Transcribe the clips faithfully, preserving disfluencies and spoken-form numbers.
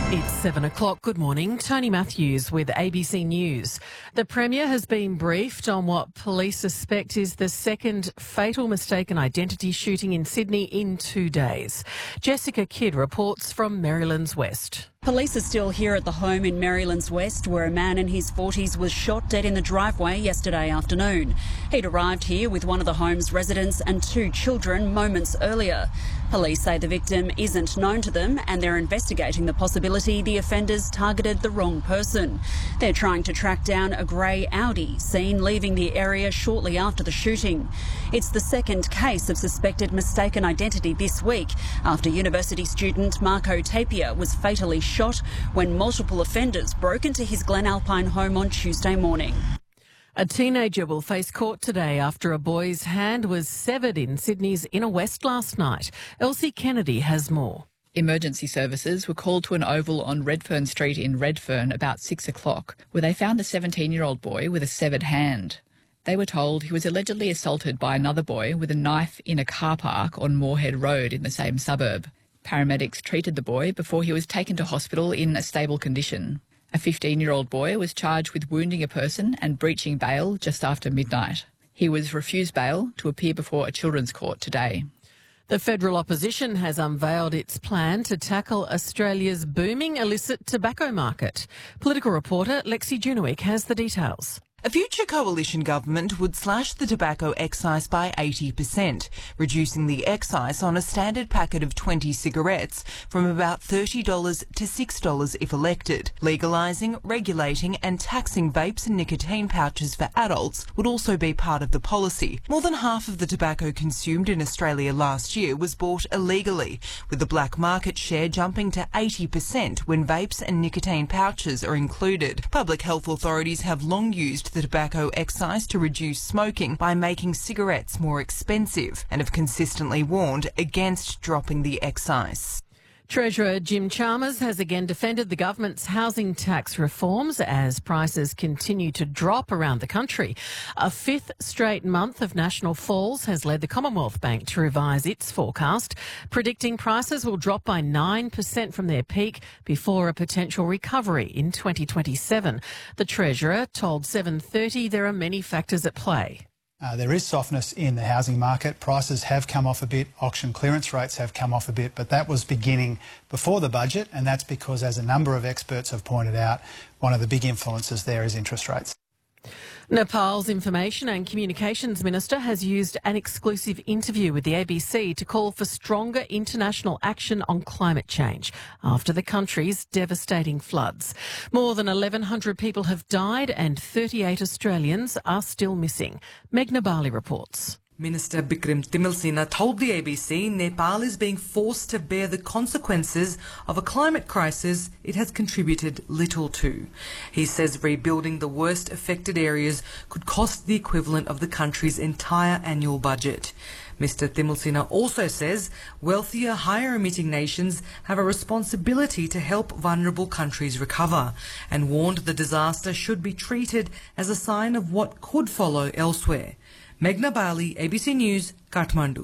It's seven o'clock. Good morning. Tony Matthews with A B C News. The Premier has been briefed on what police suspect is the second fatal mistaken identity shooting in Sydney in two days. Jessica Kidd reports from Merrylands West. Police are still here at the home in Merrylands West, where a man in his forties was shot dead in the driveway yesterday afternoon. He'd arrived here with one of the home's residents and two children moments earlier. Police say the victim isn't known to them and they're investigating the possibility the offenders targeted the wrong person. They're trying to track down a grey Audi seen leaving the area shortly after the shooting. It's the second case of suspected mistaken identity this week, after university student Marco Tapia was fatally shot when multiple offenders broke into his Glen Alpine home on Tuesday morning. A teenager will face court today after a boy's hand was severed in Sydney's Inner West last night. Elsie Kennedy has more. Emergency services were called to an oval on Redfern Street in Redfern about six o'clock, where they found a seventeen-year-old boy with a severed hand. They were told he was allegedly assaulted by another boy with a knife in a car park on Moorhead Road in the same suburb. Paramedics treated the boy before he was taken to hospital in a stable condition. A fifteen-year-old boy was charged with wounding a person and breaching bail just after midnight. He was refused bail to appear before a children's court today. The federal opposition has unveiled its plan to tackle Australia's booming illicit tobacco market. Political reporter Lexi Junowick has the details. A future coalition government would slash the tobacco excise by eighty percent, reducing the excise on a standard packet of twenty cigarettes from about thirty dollars to six dollars if elected. Legalising, regulating and taxing vapes and nicotine pouches for adults would also be part of the policy. More than half of the tobacco consumed in Australia last year was bought illegally, with the black market share jumping to eighty percent when vapes and nicotine pouches are included. Public health authorities have long used the tobacco excise to reduce smoking by making cigarettes more expensive and have consistently warned against dropping the excise. Treasurer Jim Chalmers has again defended the government's housing tax reforms as prices continue to drop around the country. A fifth straight month of national falls has led the Commonwealth Bank to revise its forecast, predicting prices will drop by nine percent from their peak before a potential recovery in twenty twenty-seven. The Treasurer told seven thirty there are many factors at play. Uh, there is softness in the housing market. Prices have come off a bit, auction clearance rates have come off a bit, but that was beginning before the budget, and that's because, as a number of experts have pointed out, one of the big influences there is interest rates. Nepal's Information and Communications Minister has used an exclusive interview with the A B C to call for stronger international action on climate change after the country's devastating floods. More than eleven hundred people have died and thirty-eight Australians are still missing. Meghna Bali reports. Minister Bikram Timilsina told the A B C Nepal is being forced to bear the consequences of a climate crisis it has contributed little to. He says rebuilding the worst affected areas could cost the equivalent of the country's entire annual budget. Mister Timilsina also says wealthier, higher emitting nations have a responsibility to help vulnerable countries recover, and warned the disaster should be treated as a sign of what could follow elsewhere. Meghna Bali, A B C News, Kathmandu.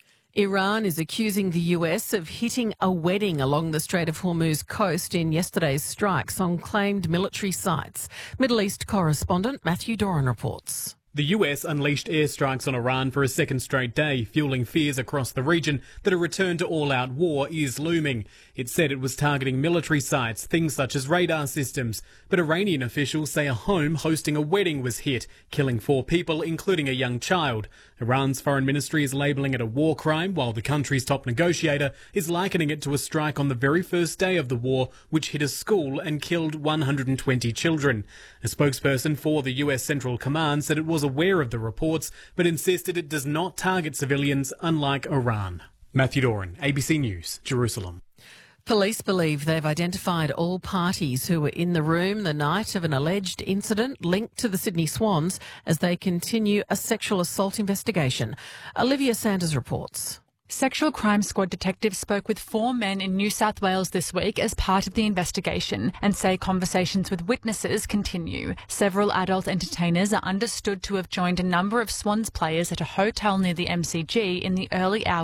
Iran is accusing the U S of hitting a wedding along the Strait of Hormuz coast in yesterday's strikes on claimed military sites. Middle East correspondent Matthew Doran reports. The U S unleashed airstrikes on Iran for a second straight day, fueling fears across the region that a return to all-out war is looming. It said it was targeting military sites, things such as radar systems. But Iranian officials say a home hosting a wedding was hit, killing four people, including a young child. Iran's foreign ministry is labelling it a war crime, while the country's top negotiator is likening it to a strike on the very first day of the war, which hit a school and killed one hundred twenty children. A spokesperson for the U S Central Command said it was aware of the reports, but insisted it does not target civilians, unlike Iran. Matthew Doran, A B C News, Jerusalem. Police believe they've identified all parties who were in the room the night of an alleged incident linked to the Sydney Swans as they continue a sexual assault investigation. Olivia Sanders reports. Sexual Crime Squad detectives spoke with four men in New South Wales this week as part of the investigation and say conversations with witnesses continue. Several adult entertainers are understood to have joined a number of Swans players at a hotel near the M C G in the early hours